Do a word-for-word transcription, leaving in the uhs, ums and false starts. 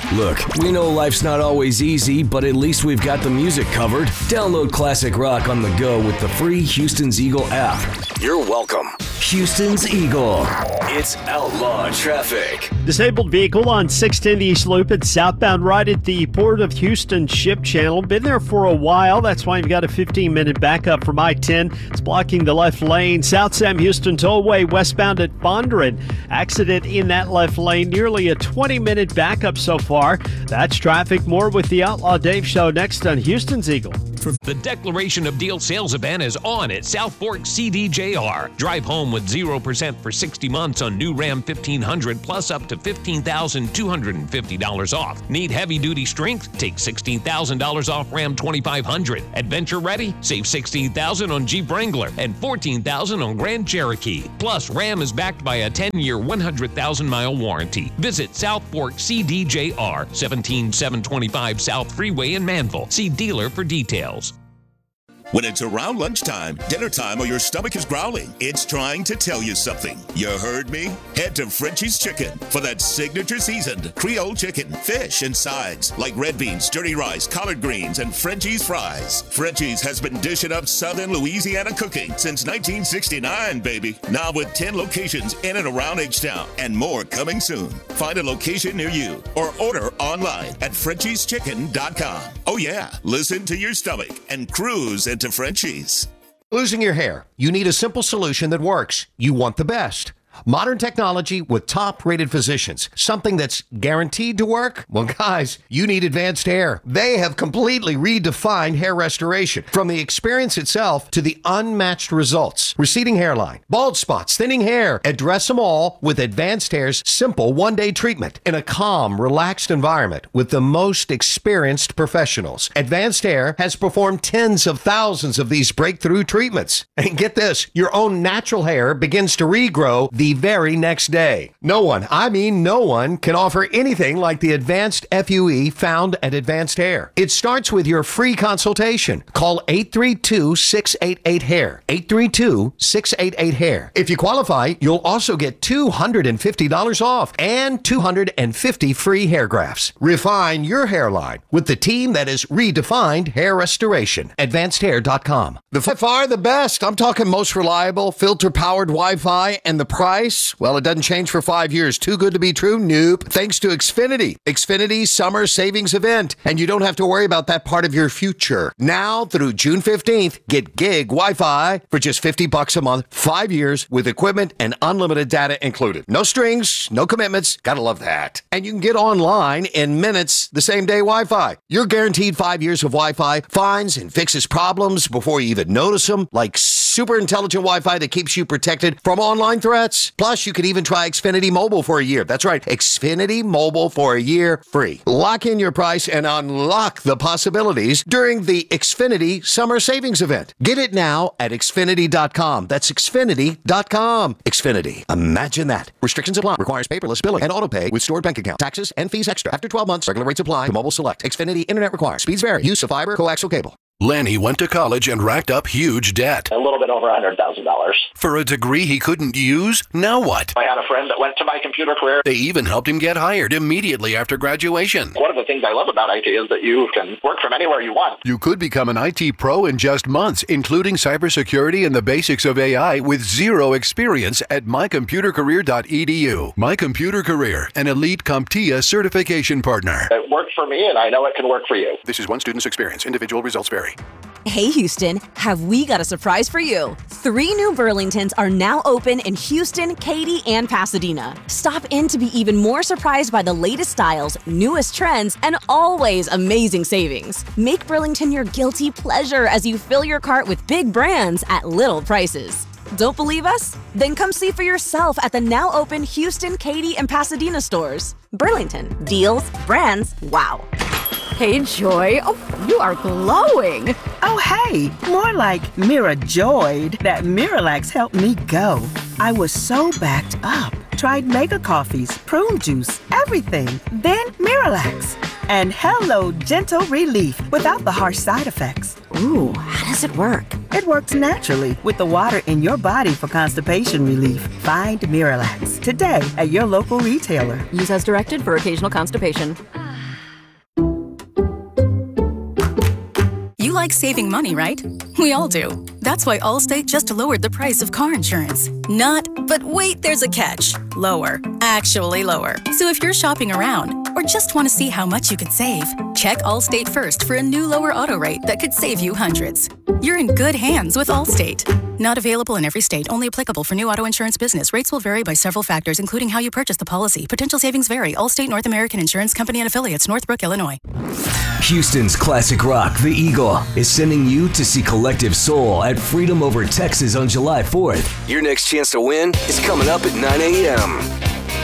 Look, we know life's not always easy, but at least we've got the music covered. Download classic rock on the go with the free Houston's Eagle app. You're welcome. Houston's Eagle. It's outlaw traffic. Disabled vehicle on six ten East Loop at southbound right at the Port of Houston ship channel. Been there for a while. That's why you've got a fifteen minute backup from I ten. It's blocking the left lane. South Sam Houston Tollway westbound at Fondren. Accident in that left lane. Nearly a twenty minute backup so far. That's traffic. More with the Outlaw Dave Show next on Houston's Eagle. The Declaration of Deal sales event is on at South Fork C D J R. Drive home with zero percent for sixty months on new Ram fifteen hundred plus up to fifteen thousand two hundred fifty dollars off. Need heavy-duty strength? Take sixteen thousand dollars off Ram twenty-five hundred. Adventure ready? Save sixteen thousand dollars on Jeep Wrangler and fourteen thousand dollars on Grand Cherokee. Plus, Ram is backed by a ten year, one hundred thousand mile warranty. Visit South Fork C D J R, seventeen seven twenty-five South Freeway in Manville. See dealer for details. When it's around lunchtime, dinner time, or your stomach is growling, it's trying to tell you something. You heard me? Head to Frenchie's Chicken for that signature seasoned Creole chicken, fish, and sides like red beans, dirty rice, collard greens, and Frenchie's fries. Frenchie's has been dishing up Southern Louisiana cooking since nineteen sixty-nine, baby. Now with ten locations in and around H-Town and more coming soon. Find a location near you or order online at Frenchies Chicken dot com. Oh yeah, listen to your stomach and cruise into Frenchies. Losing your hair. You need a simple solution that works. You want the best. Modern technology with top-rated physicians. Something that's guaranteed to work? Well, guys, you need Advanced Hair. They have completely redefined hair restoration. From the experience itself to the unmatched results. Receding hairline, bald spots, thinning hair. Address them all with Advanced Hair's simple one-day treatment in a calm, relaxed environment with the most experienced professionals. Advanced Hair has performed tens of thousands of these breakthrough treatments. And get this, your own natural hair begins to regrow the The very next day. No one, I mean no one, can offer anything like the Advanced F U E found at Advanced Hair. It starts with your free consultation. Call eight three two, six eight eight, hair. eight three two, six eight eight, hair. If you qualify, you'll also get two hundred fifty dollars off and two hundred fifty free hair grafts. Refine your hairline with the team that has redefined hair restoration. Advanced Hair dot com. The by far the best. I'm talking most reliable, filter-powered Wi-Fi, and the price. Well, it doesn't change for five years. Too good to be true? Nope. Thanks to Xfinity. Xfinity's summer savings event. And you don't have to worry about that part of your future. Now through June fifteenth, get gig Wi-Fi for just fifty bucks a month, five years with equipment and unlimited data included. No strings, no commitments. Gotta love that. And you can get online in minutes the same day Wi-Fi. You're guaranteed five years of Wi-Fi, finds and fixes problems before you even notice them, like super intelligent Wi-Fi that keeps you protected from online threats. Plus, you could even try Xfinity Mobile for a year. That's right, Xfinity Mobile for a year free. Lock in your price and unlock the possibilities during the Xfinity Summer Savings Event. Get it now at Xfinity dot com. That's Xfinity dot com. Xfinity. Imagine that. Restrictions apply. Requires paperless billing and auto pay with stored bank account. Taxes and fees extra. After twelve months, regular rates apply. To mobile select. Xfinity Internet requires. Speeds vary. Use of fiber, coaxial cable. Lanny went to college and racked up huge debt. A little bit over one hundred thousand dollars. For a degree he couldn't use? Now what? I had a friend that went to my computer career. They even helped him get hired immediately after graduation. One of the things I love about I T is that you can work from anywhere you want. You could become an I T pro in just months, including cybersecurity and the basics of A I with zero experience at my computer career dot e d u. My Computer Career, an elite CompTIA certification partner. It worked for me, and I know it can work for you. This is one student's experience. Individual results vary. Hey Houston, have we got a surprise for you? Three new Burlingtons are now open in Houston, Katy, and Pasadena. Stop in to be even more surprised by the latest styles, newest trends, and always amazing savings. Make Burlington your guilty pleasure as you fill your cart with big brands at little prices. Don't believe us? Then come see for yourself at the now open Houston, Katy, and Pasadena stores. Burlington. Deals, brands, wow. Hey, Joy. Oh, you are glowing. Oh, hey. More like Mirajoyed. That Miralax helped me go. I was so backed up. Tried mega coffees, prune juice, everything. Then Miralax. And hello, gentle relief without the harsh side effects. Ooh, how does it work? It works naturally with the water in your body for constipation relief. Find Miralax today at your local retailer. Use as directed for occasional constipation. like saving money, right? We all do. That's why Allstate just lowered the price of car insurance. Not, but wait, there's a catch. Lower. Actually lower. So if you're shopping around or just want to see how much you could save, check Allstate first for a new lower auto rate that could save you hundreds. You're in good hands with Allstate. Not available in every state. Only applicable for new auto insurance business. Rates will vary by several factors, including how you purchase the policy. Potential savings vary. Allstate North American Insurance Company and Affiliates, Northbrook, Illinois. Houston's classic rock, The Eagle, is sending you to see Collective Soul at Freedom Over Texas on July fourth. Your next chance to win is coming up at nine a.m.